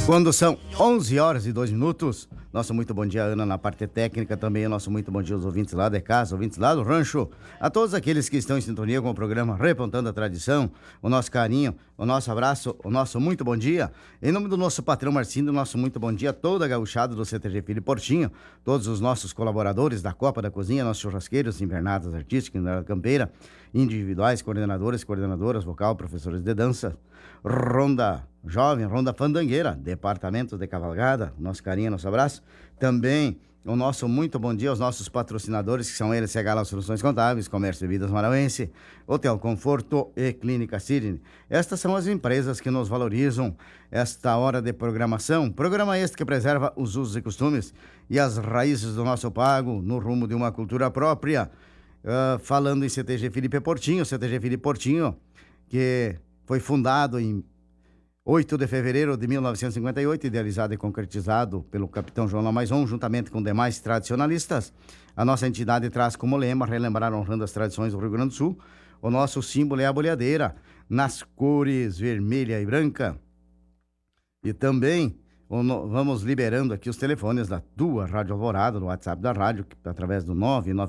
Quando são 11 horas e 2 minutos, nosso muito bom dia, Ana, na parte técnica, também nosso muito bom dia aos ouvintes lá de casa, ouvintes lá do rancho, a todos aqueles que estão em sintonia com o programa Repontando a Tradição, o nosso carinho, o nosso abraço, o nosso muito bom dia, em nome do nosso patrão Marcinho, nosso muito bom dia a toda a gauchada do CTG Filho Portinho, todos os nossos colaboradores da Copa da Cozinha, nossos churrasqueiros, invernadas artísticas, na campeira, individuais, coordenadores, coordenadoras, vocal, professores de dança, ronda jovem, ronda fandangueira, departamento de cavalgada, nosso carinho, nosso abraço. Também o nosso muito bom dia aos nossos patrocinadores, que são eles, CH Soluções Contábeis, Comércio de Bebidas Marauense, Hotel Conforto e Clínica Sidney. Estas são as empresas que nos valorizam esta hora de programação. Programa este que preserva os usos e costumes e as raízes do nosso pago no rumo de uma cultura própria. Falando em CTG Felipe Portinho, CTG Felipe Portinho, que foi fundado em 8 de fevereiro de 1958, idealizado e concretizado pelo capitão João Lamaison, juntamente com demais tradicionalistas. A nossa entidade traz como lema relembrar honrando as tradições do Rio Grande do Sul. O nosso símbolo é a boleadeira, nas cores vermelha e branca. E também vamos liberando aqui os telefones da tua Rádio Alvorada, no WhatsApp da rádio, através do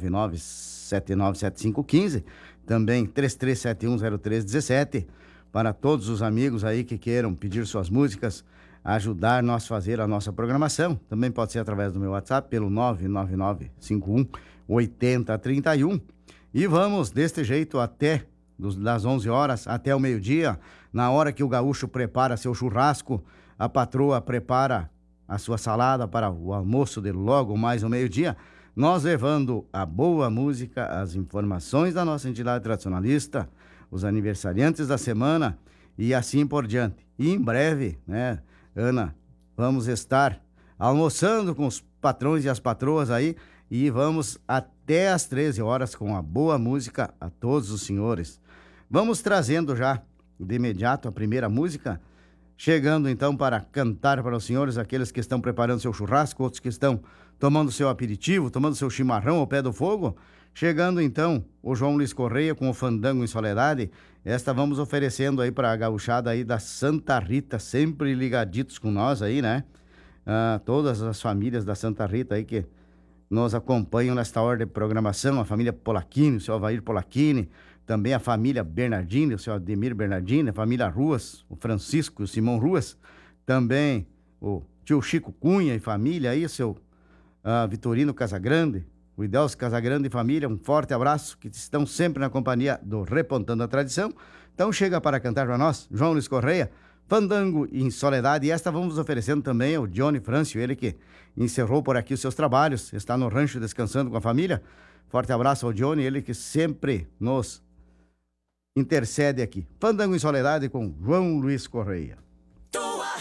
999-797515, também 33710317, para todos os amigos aí que queiram pedir suas músicas, ajudar nós a fazer a nossa programação. Também pode ser através do meu WhatsApp, pelo 99951-8031. E vamos deste jeito até das 11 horas até o meio-dia, na hora que o gaúcho prepara seu churrasco, a patroa prepara a sua salada para o almoço de logo mais ao meio-dia, nós levando a boa música, as informações da nossa entidade tradicionalista, os aniversariantes da semana e assim por diante. E em breve, né, Ana, vamos estar almoçando com os patrões e as patroas aí e vamos até às 13 horas com a boa música a todos os senhores. Vamos trazendo já de imediato a primeira música, chegando então para cantar para os senhores, aqueles que estão preparando seu churrasco, outros que estão tomando seu aperitivo, tomando seu chimarrão ao pé do fogo. Chegando então o João Luiz Correia com o Fandango em Soledade. Esta vamos oferecendo aí para a gauchada aí da Santa Rita, sempre ligaditos com nós aí, né? Todas as famílias da Santa Rita aí que nos acompanham nesta hora de programação, a família Polacchini, o seu Avair Polacchini, também a família Bernardini, o seu Ademir Bernardini, a família Ruas, o Francisco e o Simão Ruas, também o tio Chico Cunha e família aí, o seu Vitorino Casagrande, o Idelcio Casagrande e família, um forte abraço, que estão sempre na companhia do Repontando a Tradição. Então chega para cantar para nós, João Luiz Correia, Fandango em Soledade, e esta vamos oferecendo também ao Johnny Francio, ele que encerrou por aqui os seus trabalhos, está no rancho descansando com a família. Forte abraço ao Johnny, ele que sempre nos intercede aqui. Fandango em Soledade com João Luiz Correia.